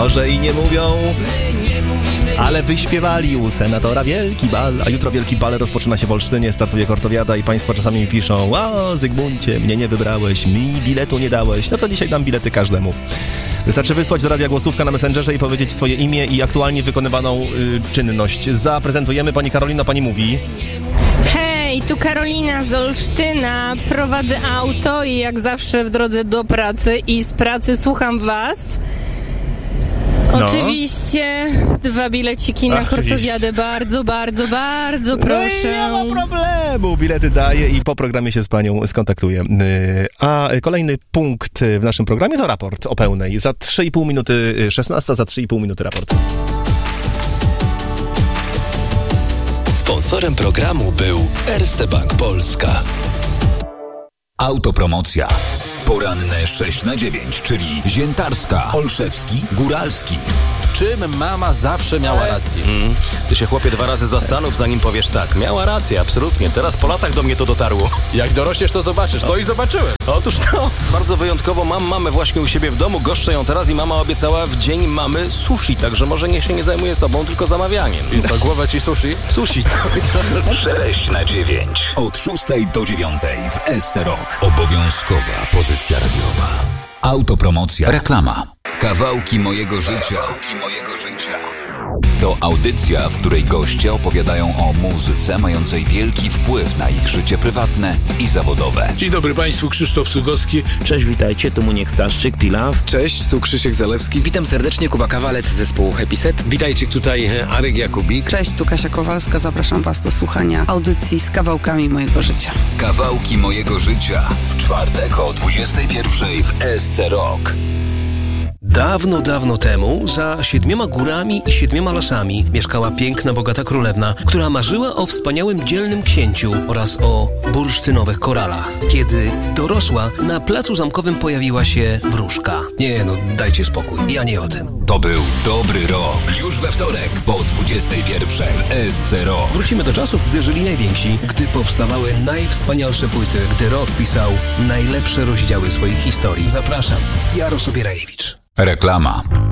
Może i nie mówią, ale wyśpiewali u senatora wielki bal, a jutro wielki bal rozpoczyna się w Olsztynie, startuje Kortowiada i państwo czasami mi piszą: o, Zygmuncie, mnie nie wybrałeś, mi biletu nie dałeś. No to dzisiaj dam bilety każdemu. Wystarczy wysłać z radia głosówka na Messengerze i powiedzieć swoje imię i aktualnie wykonywaną czynność. Zaprezentujemy. Pani Karolina, pani mówi. Hej, tu Karolina z Olsztyna. Prowadzę auto i jak zawsze w drodze do pracy i z pracy słucham was. Oczywiście 2 bileciki na Kortowiadę. Bardzo, bardzo, bardzo proszę. No i nie ma problemu. Bilety daję i po programie się z panią skontaktuję. A kolejny punkt w naszym programie to raport o pełnej. Za 3,5 minuty 16, za 3,5 minuty raport. Sponsorem programu był Erste Bank Polska. Autopromocja. Poranne 6 na 9, czyli Ziętarska, Olszewski, Góralski. W czym mama zawsze miała rację? Ty się, chłopie, 2 razy zastanów, zanim powiesz tak. Miała rację, absolutnie. Teraz po latach do mnie to dotarło. Jak dorośniesz, to zobaczysz. No i zobaczyłem. Otóż to. Bardzo wyjątkowo mam mamę właśnie u siebie w domu. Goszczę ją teraz i mama obiecała w dzień mamy sushi. Także może niech się nie zajmuje sobą, tylko zamawianiem. I co, głowę ci sushi? Sushi. 6 na 9. Od 6 do 9 w SC Rock. Obowiązkowa pozycja radiowa. Autopromocja. Reklama. Kawałki mojego życia. Kawałki mojego życia. To audycja, w której goście opowiadają o muzyce mającej wielki wpływ na ich życie prywatne i zawodowe. Dzień dobry Państwu, Krzysztof Cugowski. Cześć, witajcie, tu Muniek Staszczyk, T-Love. Cześć, tu Krzysiek Zalewski. Witam serdecznie, Kuba Kawalec z zespołu Happy Set. Witajcie, tutaj Arek Jakubik. Cześć, tu Kasia Kowalska, zapraszam Was do słuchania audycji z kawałkami mojego życia. Kawałki mojego życia w czwartek o 21:00 w SC Rock. Dawno, dawno temu, za 7 górami i 7 lasami mieszkała piękna, bogata królewna, która marzyła o wspaniałym, dzielnym księciu oraz o bursztynowych koralach. Kiedy dorosła, na placu zamkowym pojawiła się wróżka. Nie no, dajcie spokój, ja nie o tym. To był dobry rok. Już we wtorek po 21:00 w SC Rock. Wrócimy do czasów, gdy żyli najwięksi, gdy powstawały najwspanialsze płyty, gdy rock pisał najlepsze rozdziały swoich historii. Zapraszam, Jarosław Bierajewicz. Reklama.